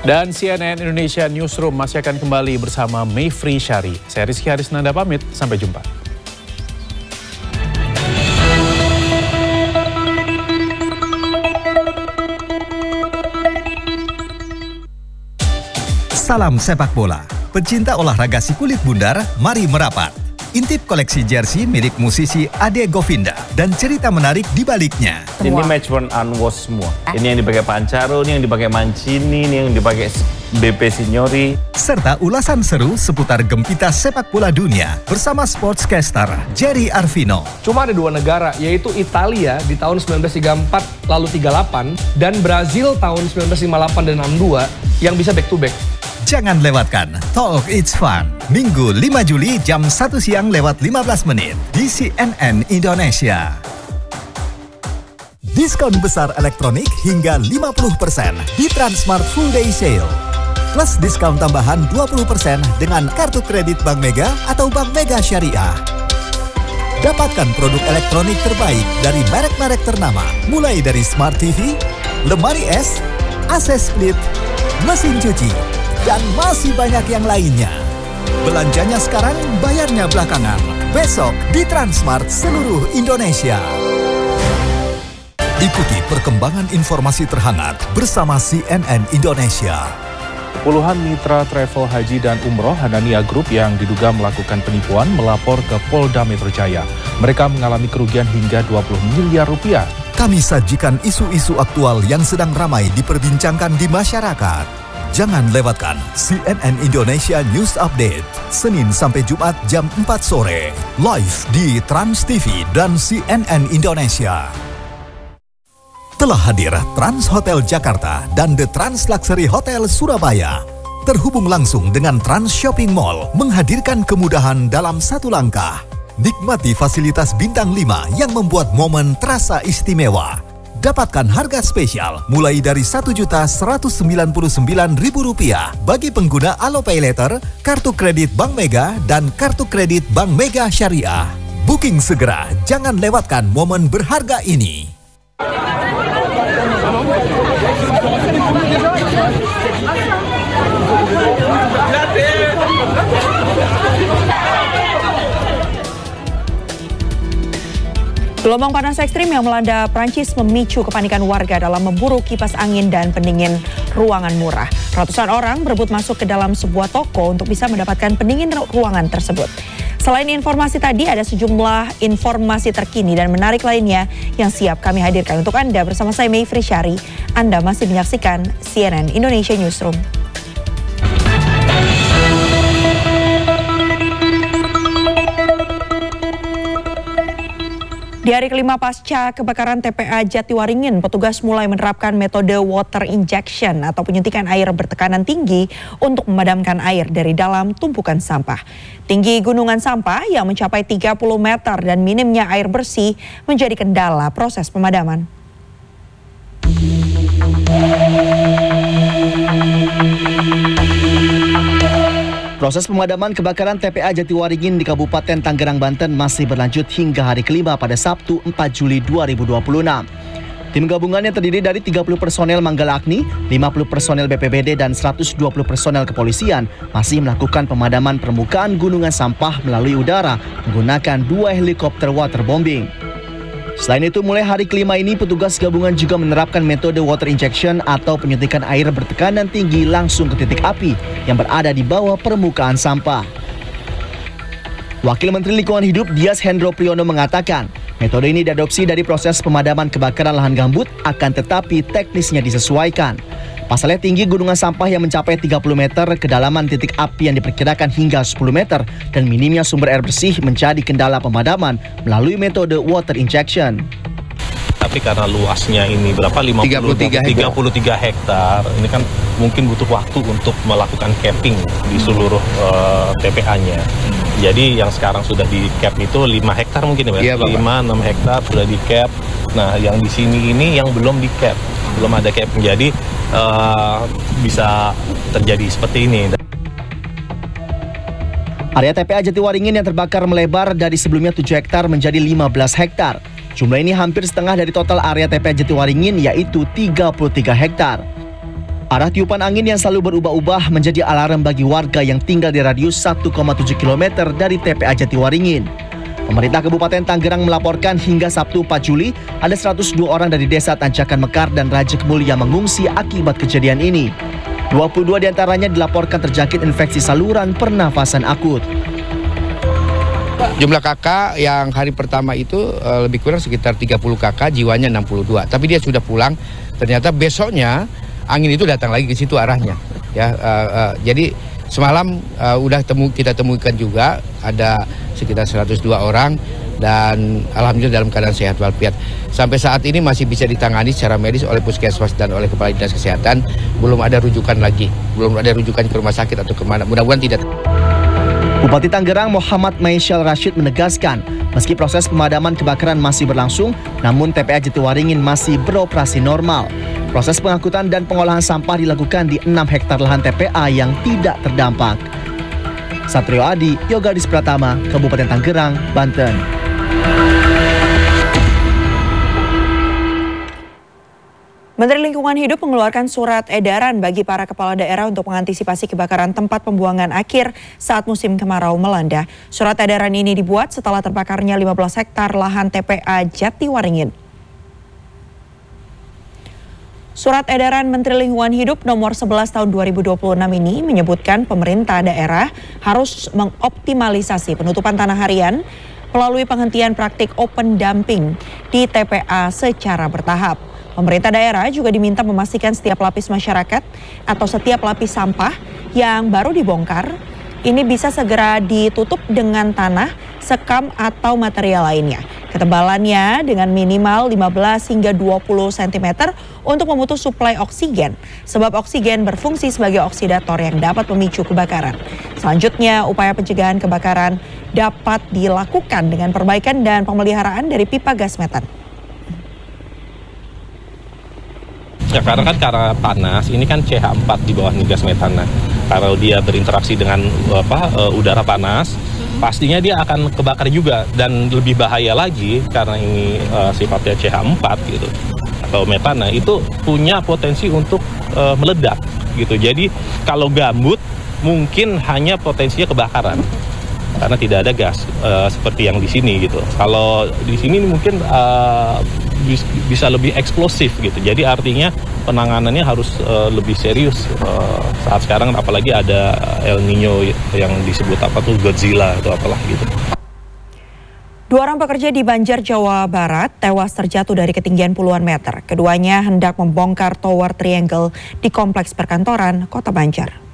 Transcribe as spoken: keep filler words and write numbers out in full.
Dan C N N Indonesia Newsroom masih akan kembali bersama Mayfri Syari. Saya Rizky Harisnanda pamit, sampai jumpa. Salam sepak bola. Pecinta olahraga si kulit bundar, mari merapat. Intip koleksi jersey milik musisi Ade Govinda dan cerita menarik di baliknya. Ini match worn unwashed semua. Ini yang dipakai Pancaro, ini yang dipakai Mancini, ini yang dipakai B P Signori. Serta ulasan seru seputar gempita sepak bola dunia bersama sportscaster Jerry Arvino. Cuma ada dua negara, yaitu Italia di tahun seribu sembilan ratus tiga puluh empat lalu tiga puluh delapan dan Brazil tahun seribu sembilan ratus lima puluh delapan dan enam puluh dua yang bisa back to back. Jangan lewatkan Talk It's Fun. Minggu lima Juli jam satu siang lewat lima belas menit di C N N Indonesia. Diskon besar elektronik hingga lima puluh persen di Transmart Full Day Sale. Plus diskon tambahan dua puluh persen dengan kartu kredit Bank Mega atau Bank Mega Syariah. Dapatkan produk elektronik terbaik dari merek-merek ternama, mulai dari Smart T V, lemari es, A C split, mesin cuci, dan masih banyak yang lainnya. Belanjanya sekarang, bayarnya belakangan. Besok di Transmart seluruh Indonesia. Ikuti perkembangan informasi terhangat bersama C N N Indonesia. Puluhan mitra travel haji dan umroh Hanania Group yang diduga melakukan penipuan melapor ke Polda Metro Jaya. Mereka mengalami kerugian hingga dua puluh miliar rupiah. Kami sajikan isu-isu aktual yang sedang ramai diperbincangkan di masyarakat. Jangan lewatkan C N N Indonesia News Update, Senin sampai Jumat jam empat sore, live di Trans T V dan C N N Indonesia. Telah hadir Trans Hotel Jakarta dan The Trans Luxury Hotel Surabaya. Terhubung langsung dengan Trans Shopping Mall, menghadirkan kemudahan dalam satu langkah. Nikmati fasilitas bintang lima yang membuat momen terasa istimewa. Dapatkan harga spesial mulai dari satu juta seratus sembilan puluh sembilan ribu rupiah bagi pengguna Alo Pay Later, kartu kredit Bank Mega, dan kartu kredit Bank Mega Syariah. Booking segera, jangan lewatkan momen berharga ini. Gelombang panas ekstrim yang melanda Prancis memicu kepanikan warga dalam memburu kipas angin dan pendingin ruangan murah. Ratusan orang berebut masuk ke dalam sebuah toko untuk bisa mendapatkan pendingin ruangan tersebut. Selain informasi tadi, ada sejumlah informasi terkini dan menarik lainnya yang siap kami hadirkan untuk Anda bersama saya Mayfri Syari. Anda masih menyaksikan C N N Indonesia Newsroom. Di hari kelima pasca kebakaran T P A Jatiwaringin, petugas mulai menerapkan metode water injection atau penyuntikan air bertekanan tinggi untuk memadamkan air dari dalam tumpukan sampah. Tinggi gunungan sampah yang mencapai tiga puluh meter dan minimnya air bersih menjadi kendala proses pemadaman. Proses pemadaman kebakaran T P A Jatiwaringin di Kabupaten Tangerang, Banten masih berlanjut hingga hari kelima pada Sabtu empat Juli dua ribu dua puluh enam. Tim gabungan yang terdiri dari tiga puluh personel Manggala Agni, lima puluh personel B P B D, dan seratus dua puluh personel kepolisian masih melakukan pemadaman permukaan gunungan sampah melalui udara menggunakan dua helikopter waterbombing. Selain itu, mulai hari kelima ini petugas gabungan juga menerapkan metode water injection atau penyuntikan air bertekanan tinggi langsung ke titik api yang berada di bawah permukaan sampah. Wakil Menteri Lingkungan Hidup Dias Hendro Priyono mengatakan, metode ini diadopsi dari proses pemadaman kebakaran lahan gambut, akan tetapi teknisnya disesuaikan. Pasalnya tinggi gunungan sampah yang mencapai tiga puluh meter, kedalaman titik api yang diperkirakan hingga sepuluh meter, dan minimnya sumber air bersih menjadi kendala pemadaman melalui metode water injection. Tapi karena luasnya ini berapa? lima puluh, tiga puluh tiga hektar, ini kan mungkin butuh waktu untuk melakukan capping di seluruh uh, T P A-nya. Hmm. Jadi yang sekarang sudah di cap itu lima hektar mungkin ya, Pak? lima enam hektar sudah di cap. Nah, yang di sini ini yang belum di cap, belum ada cap. Jadi uh, bisa terjadi seperti ini. Area T P A Jatiwaringin yang terbakar melebar dari sebelumnya tujuh hektar menjadi lima belas hektar. Jumlah ini hampir setengah dari total area T P A Jatiwaringin, yaitu tiga puluh tiga hektar. Arah tiupan angin yang selalu berubah-ubah menjadi alarm bagi warga yang tinggal di radius satu koma tujuh kilometer dari T P A Jatiwaringin. Pemerintah Kabupaten Tangerang melaporkan hingga Sabtu empat Juli ada seratus dua orang dari desa Tanjakan Mekar dan Raja Kemul yang mengungsi akibat kejadian ini. dua puluh dua diantaranya dilaporkan terjangkit infeksi saluran pernafasan akut. Jumlah kakak yang hari pertama itu uh, lebih kurang sekitar tiga puluh kakak, jiwanya enam puluh dua. Tapi dia sudah pulang, ternyata besoknya angin itu datang lagi ke situ arahnya. Ya, uh, uh, jadi semalam uh, udah temu kita temukan juga ada sekitar seratus dua orang dan alhamdulillah dalam keadaan sehat walafiat. Sampai saat ini masih bisa ditangani secara medis oleh puskesmas dan oleh Kepala Dinas Kesehatan. Belum ada rujukan lagi, belum ada rujukan ke rumah sakit atau kemana. Mudah-mudahan tidak. Bupati Tangerang Muhammad Maisyal Rashid menegaskan, meski proses pemadaman kebakaran masih berlangsung, namun T P A Jatiwaringin masih beroperasi normal. Proses pengangkutan dan pengolahan sampah dilakukan di enam hektar lahan T P A yang tidak terdampak. Satrio Adi, Yogadis Pratama, Kabupaten Tangerang, Banten. Menteri Lingkungan Hidup mengeluarkan surat edaran bagi para kepala daerah untuk mengantisipasi kebakaran tempat pembuangan akhir saat musim kemarau melanda. Surat edaran ini dibuat setelah terbakarnya lima belas hektar lahan T P A Jatiwaringin. Surat edaran Menteri Lingkungan Hidup nomor sebelas tahun dua ribu dua puluh enam ini menyebutkan pemerintah daerah harus mengoptimalisasi penutupan tanah harian melalui penghentian praktik open dumping di T P A secara bertahap. Pemerintah daerah juga diminta memastikan setiap lapis masyarakat atau setiap lapis sampah yang baru dibongkar ini bisa segera ditutup dengan tanah, sekam atau material lainnya. Ketebalannya dengan minimal lima belas hingga dua puluh sentimeter untuk memutus suplai oksigen, sebab oksigen berfungsi sebagai oksidator yang dapat memicu kebakaran. Selanjutnya, upaya pencegahan kebakaran dapat dilakukan dengan perbaikan dan pemeliharaan dari pipa gas metan. Ya karena kan karena panas, ini kan C H empat di bawah gas metana. Kalau dia berinteraksi dengan apa uh, udara panas, pastinya dia akan kebakar juga dan lebih bahaya lagi karena ini uh, sifatnya C H empat gitu atau metana itu punya potensi untuk uh, meledak gitu. Jadi kalau gambut mungkin hanya potensinya kebakaran karena tidak ada gas uh, seperti yang di sini gitu. Kalau di sini mungkin uh, bisa lebih eksplosif gitu. Jadi artinya penanganannya harus uh, lebih serius uh, saat sekarang, apalagi ada El Nino yang disebut apa tuh Godzilla atau apalah gitu. Dua orang pekerja di Banjar, Jawa Barat tewas terjatuh dari ketinggian puluhan meter. Keduanya hendak membongkar tower triangle di kompleks perkantoran Kota Banjar.